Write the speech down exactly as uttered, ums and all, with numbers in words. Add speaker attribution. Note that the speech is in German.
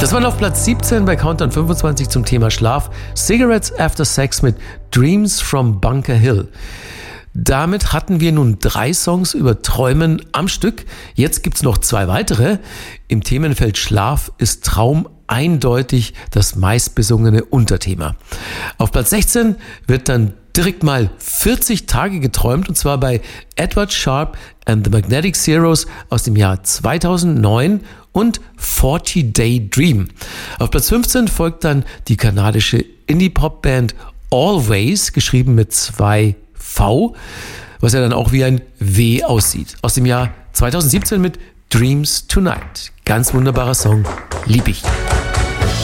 Speaker 1: Das war auf Platz siebzehn bei Countdown fünfundzwanzig zum Thema Schlaf. Cigarettes After Sex mit Dreams from Bunker Hill. Damit hatten wir nun drei Songs über Träumen am Stück. Jetzt gibt's noch zwei weitere. Im Themenfeld Schlaf ist Traum eindeutig das meistbesungene Unterthema. Auf Platz sechzehn wird dann direkt mal vierzig Tage geträumt, und zwar bei Edward Sharpe and the Magnetic Zeros aus dem Jahr zweitausendneun und vierzig Day Dream. Auf Platz fünfzehn folgt dann die kanadische Indie-Pop-Band Always, geschrieben mit zwei V, was ja dann auch wie ein W aussieht. Aus dem Jahr zweitausendsiebzehn mit Dreams Tonight. Ganz wunderbarer Song, lieb ich.